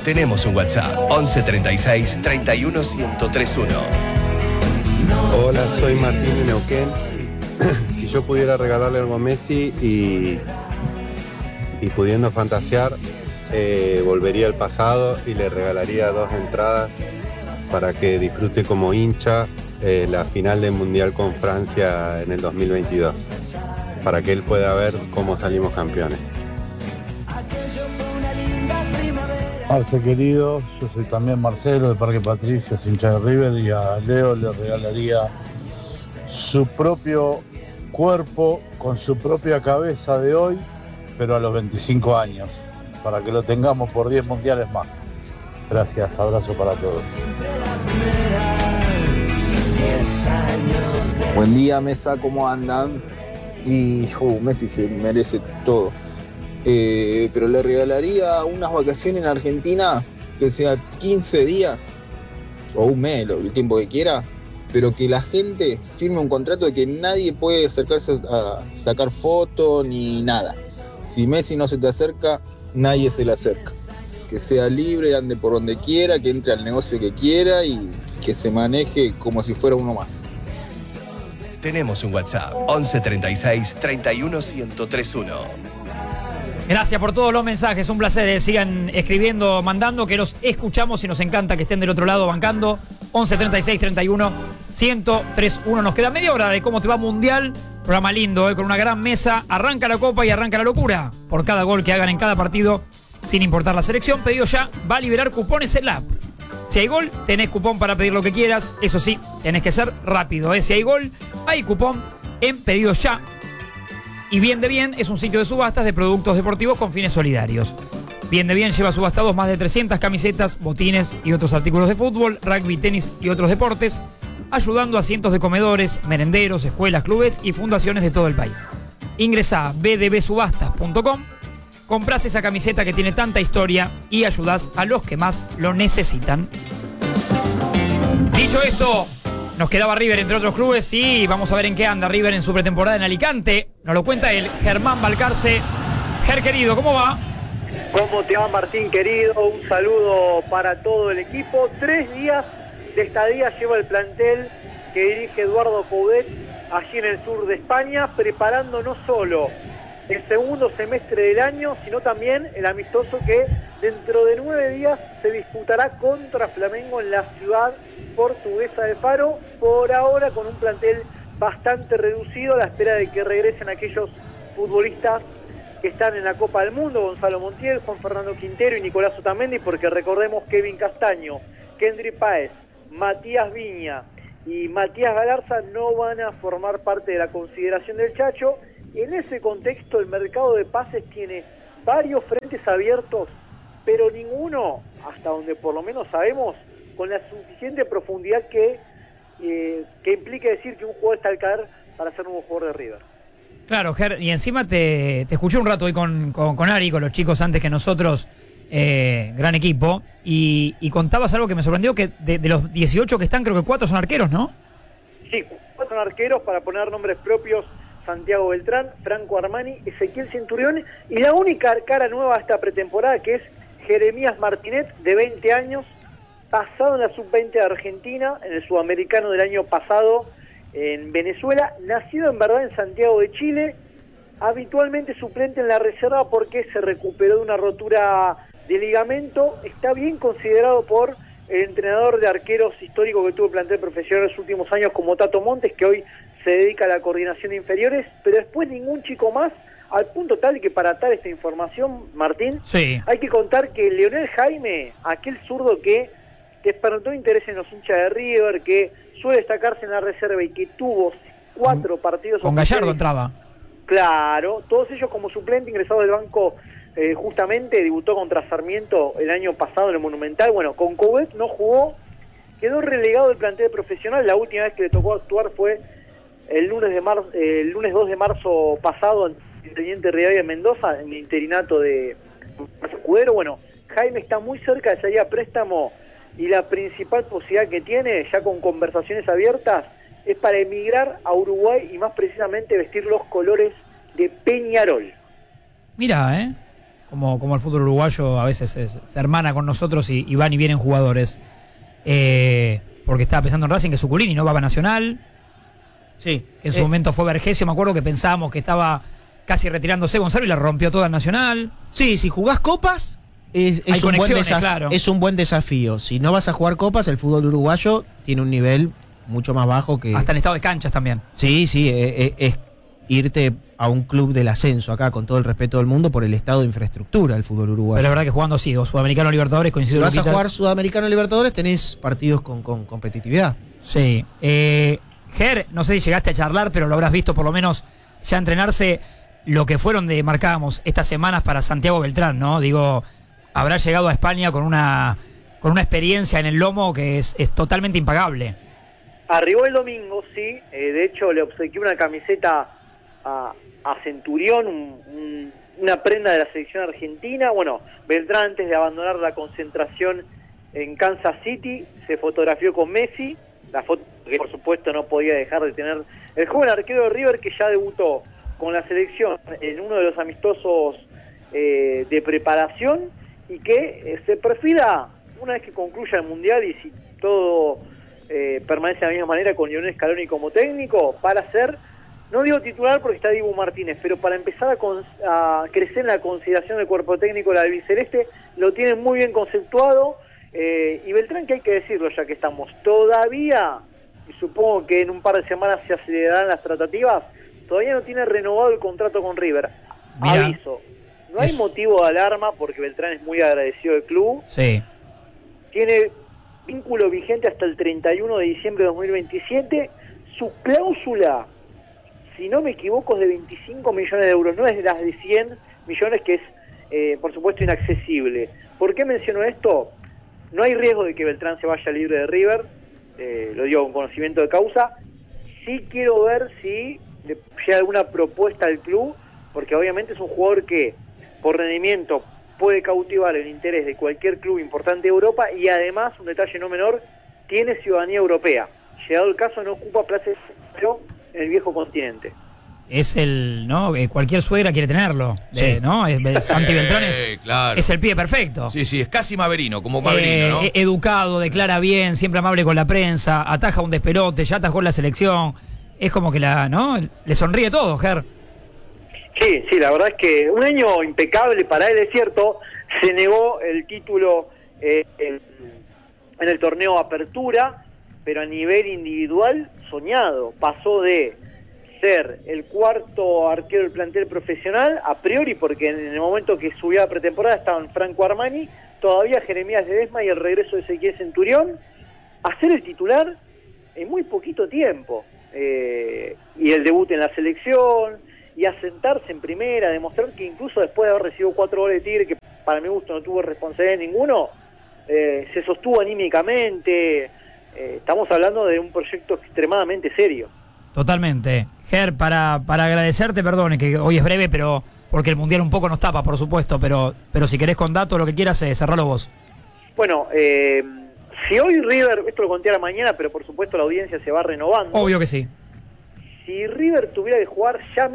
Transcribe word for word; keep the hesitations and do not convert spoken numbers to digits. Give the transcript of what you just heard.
Tenemos un WhatsApp, once treinta y seis, treinta y uno, ciento treinta y uno. Hola, soy Martín de Neuquén. Si yo pudiera regalarle algo a Messi y, y pudiendo fantasear, eh, volvería al pasado y le regalaría dos entradas para que disfrute como hincha eh, la final del Mundial con Francia en el dos mil veintidós, para que él pueda ver cómo salimos campeones. Marce querido, yo soy también Marcelo de Parque Patricios, hincha de River, y a Leo le regalaría su propio cuerpo con su propia cabeza de hoy, pero a los veinticinco años, para que lo tengamos por diez mundiales más. Gracias, abrazo para todos. Buen día, Mesa, ¿cómo andan? Y uh, Messi se merece todo. Eh, pero le regalaría unas vacaciones en Argentina, que sea quince días o un mes, el tiempo que quiera, pero que la gente firme un contrato de que nadie puede acercarse a sacar fotos ni nada. Si Messi no se te acerca, nadie se le acerca. Que sea libre, ande por donde quiera, que entre al negocio que quiera y que se maneje como si fuera uno más. Tenemos un WhatsApp, once treinta y seis, treinta y uno, ciento treinta y uno. Gracias por todos los mensajes, un placer, eh. sigan escribiendo, mandando, que los escuchamos y nos encanta que estén del otro lado bancando. once treinta y seis, treinta y uno, ciento treinta y uno. Nos queda media hora de cómo te va Mundial. Programa lindo, eh, con una gran mesa. Arranca la copa y arranca la locura por cada gol que hagan en cada partido, sin importar la selección. Pedido ya, va a liberar cupones en la app. Si hay gol, tenés cupón para pedir lo que quieras. Eso sí, tenés que ser rápido, eh. Si hay gol, hay cupón en Pedido Ya. Y Bien de Bien es un sitio de subastas de productos deportivos con fines solidarios. Bien de Bien lleva subastados más de trescientas camisetas, botines y otros artículos de fútbol, rugby, tenis y otros deportes, ayudando a cientos de comedores, merenderos, escuelas, clubes y fundaciones de todo el país. Ingresá a b d b subastas punto com, comprás esa camiseta que tiene tanta historia y ayudás a los que más lo necesitan. Dicho esto, nos quedaba River entre otros clubes y vamos a ver en qué anda River en su pretemporada en Alicante. Nos lo cuenta el Germán Balcarce. Ger, querido, ¿cómo va? ¿Cómo te va, Martín, querido? Un saludo para todo el equipo. Tres días de estadía lleva el plantel que dirige Eduardo Coudet allí en el sur de España, preparando no solo el segundo semestre del año, sino también el amistoso que dentro de nueve días se disputará contra Flamengo en la ciudad portuguesa de Faro, por ahora con un plantel bastante reducido a la espera de que regresen aquellos futbolistas que están en la Copa del Mundo, Gonzalo Montiel, Juan Fernando Quintero y Nicolás Otamendi, porque recordemos Kevin Castaño, Kendry Páez, Matías Viña y Matías Galarza no van a formar parte de la consideración del Chacho. En ese contexto el mercado de pases tiene varios frentes abiertos, pero ninguno, hasta donde por lo menos sabemos, con la suficiente profundidad que, eh, que implique decir que un jugador está al caer para ser nuevo jugador de River. Claro, Ger, y encima te, te escuché un rato hoy con, con, con Ari, con los chicos antes que nosotros, eh, gran equipo, y, y contabas algo que me sorprendió, que de, de los dieciocho que están, creo que cuatro son arqueros, ¿no? Sí, cuatro son arqueros, para poner nombres propios: Santiago Beltrán, Franco Armani, Ezequiel Centurión, y la única cara nueva a esta pretemporada, que es Jeremías Martinet, de veinte años, pasado en la sub veinte de Argentina, en el sudamericano del año pasado en Venezuela, nacido en verdad en Santiago de Chile, habitualmente suplente en la reserva porque se recuperó de una rotura de ligamento. Está bien considerado por el entrenador de arqueros histórico que tuvo el plantel profesional en los últimos años, como Tato Montes, que hoy se dedica a la coordinación de inferiores, pero después ningún chico más, al punto tal que para atar esta información, Martín, sí, hay que contar que Leonel Jaime, aquel zurdo que despertó interés en los hinchas de River, que suele destacarse en la reserva y que tuvo cuatro partidos... Con Gallardo entraba. Claro, todos ellos como suplente, ingresado del banco, eh, justamente debutó contra Sarmiento el año pasado en el Monumental. Bueno, con Coudet no jugó, quedó relegado del plantel profesional. La última vez que le tocó actuar fue el lunes de marzo, eh, el lunes dos de marzo pasado en el Teniente Rivadavia Mendoza, en el interinato de Escudero. Bueno, Jaime está muy cerca de salir a préstamo y la principal posibilidad que tiene, ya con conversaciones abiertas, es para emigrar a Uruguay y más precisamente vestir los colores de Peñarol. Mira, ¿eh? como, como el fútbol uruguayo a veces es- se hermana con nosotros y, y van y vienen jugadores. Eh, porque estaba pensando en Racing, que Zuculini no va a Nacional, Sí. que en su Eh, momento fue Vergesio, me acuerdo que pensábamos que estaba casi retirándose Gonzalo y la rompió toda en Nacional. Sí, si jugás copas, es, Hay es, un buen conexiones, desaf- claro. es un buen desafío. Si no vas a jugar copas, el fútbol uruguayo tiene un nivel mucho más bajo que... Hasta en estado de canchas también. Sí, sí, eh, eh, es irte a un club del ascenso acá, con todo el respeto del mundo, por el estado de infraestructura del fútbol uruguayo. Pero la verdad que jugando sí, o Sudamericano Libertadores, Si coincido vas a Luquita. jugar Sudamericano Libertadores, tenés partidos con, con competitividad. Sí. Eh, Ger, no sé si llegaste a charlar, pero lo habrás visto por lo menos ya entrenarse lo que fueron de, marcábamos, estas semanas para Santiago Beltrán, ¿no? Digo, habrá llegado a España con una con una experiencia en el lomo que es, es totalmente impagable. Arribó el domingo, sí. Eh, de hecho, le obsequió una camiseta a, a Centurión, un- un- una prenda de la selección argentina. Bueno, Beltrán, antes de abandonar la concentración en Kansas City, se fotografió con Messi. La foto que, por supuesto, no podía dejar de tener el joven arquero de River, que ya debutó con la selección en uno de los amistosos eh, de preparación y que eh, se perfila, una vez que concluya el Mundial y si todo eh, permanece de la misma manera con Lionel Scaloni como técnico, para ser, no digo titular porque está Dibu Martínez, pero para empezar a, con- a crecer en la consideración del cuerpo técnico de la albiceleste, lo tienen muy bien conceptuado. Eh, y Beltrán, que hay que decirlo ya que estamos todavía, y supongo que en un par de semanas se acelerarán las tratativas, todavía no tiene renovado el contrato con River. Mirá. Aviso, no hay Es- motivo de alarma porque Beltrán es muy agradecido del club, Sí. tiene vínculo vigente hasta el treinta y uno de diciembre de dos mil veintisiete, su cláusula, si no me equivoco, es de veinticinco millones de euros, no es de las de cien millones, que es, eh, por supuesto, inaccesible. ¿Por qué menciono esto? No hay riesgo de que Beltrán se vaya libre de River, eh, lo digo con conocimiento de causa. Sí quiero ver si le llega alguna propuesta al club, porque obviamente es un jugador que, por rendimiento, puede cautivar el interés de cualquier club importante de Europa y además, un detalle no menor, tiene ciudadanía europea. Llegado el caso, no ocupa plazas en el viejo continente. Es el, ¿no? Eh, cualquier suegra quiere tenerlo. De- Sí. ¿No? Es, es Santi Beltrán es, Eh, claro. es el pibe perfecto. Sí, sí, es casi Maverino, como Maverino, Eh, ¿no? e- educado, declara bien, siempre amable con la prensa, ataja un despelote, ya atajó la selección. Es como que la, ¿no? Le sonríe todo, Ger. Sí, sí, la verdad es que un año impecable para él, es cierto. Se negó el título eh, en, en el torneo Apertura, pero a nivel individual, soñado. Pasó de ser el cuarto arquero del plantel profesional, a priori, porque en el momento que subió a pretemporada estaban Franco Armani, todavía Jeremías Ledesma y el regreso de Ezequiel Centurión, a ser el titular en muy poquito tiempo. Eh, y el debut en la selección, y a sentarse en primera, demostrar que incluso después de haber recibido cuatro goles de Tigre, que para mi gusto no tuvo responsabilidad ninguno, eh, se sostuvo anímicamente. Eh, estamos hablando de un proyecto extremadamente serio. Totalmente. Ger, para, para agradecerte, perdón, que hoy es breve, pero porque el Mundial un poco nos tapa, por supuesto, pero, pero si querés con datos, lo que quieras, eh, cerralo vos. Bueno, eh, si hoy River, esto lo conté a la mañana, pero por supuesto la audiencia se va renovando. Obvio que sí. Si River tuviera que jugar ya